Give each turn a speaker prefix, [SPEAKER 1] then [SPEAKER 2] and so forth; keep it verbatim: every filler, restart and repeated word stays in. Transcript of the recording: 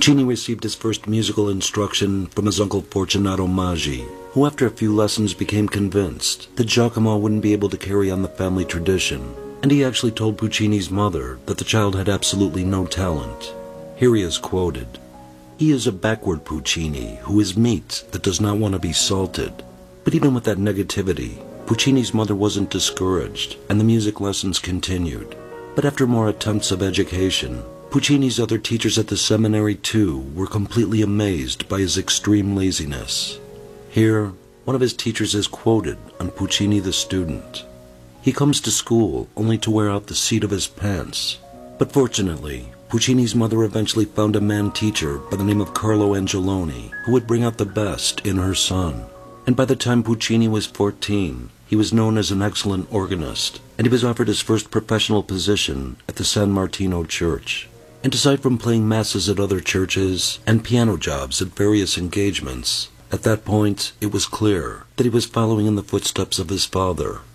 [SPEAKER 1] Puccini received his first musical instruction from his uncle Fortunato Maggi, who after a few lessons became convinced that Giacomo wouldn't be able to carry on the family tradition, and he actually told Puccini's mother that the child had absolutely no talent. Here he is quoted, "He is a backward Puccini who is meat that does not want to be salted." But even with that negativity, Puccini's mother wasn't discouraged, and the music lessons continued. But after more attempts of education, Puccini's other teachers at the seminary, too, were completely amazed by his extreme laziness. Here, one of his teachers is quoted on Puccini the student. "He comes to school only to wear out the seat of his pants." But fortunately, Puccini's mother eventually found a man teacher by the name of Carlo Angeloni, who would bring out the best in her son. And by the time Puccini was fourteen, he was known as an excellent organist, and he was offered his first professional position at the San Martino Church. And aside from playing masses at other churches and piano jobs at various engagements, at that point it was clear that he was following in the footsteps of his father,